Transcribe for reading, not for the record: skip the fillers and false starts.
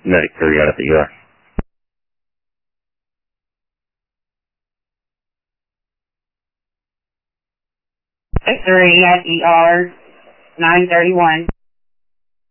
Medic 3 out at the ER. Medic 3 at ER, 931.